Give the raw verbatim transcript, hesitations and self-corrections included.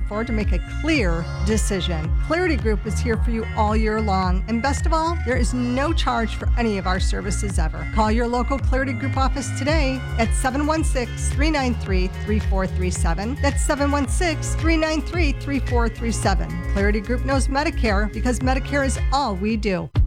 for to make a clear decision. Clarity Group is here for you all year long. And best of all, there is no charge for any of our services ever. Call your local Clarity Group office today at seven one six, three nine three, three four three seven. That's seven one six, three nine three, three four three seven. Clarity Group knows Medicare because Medicare is all we do.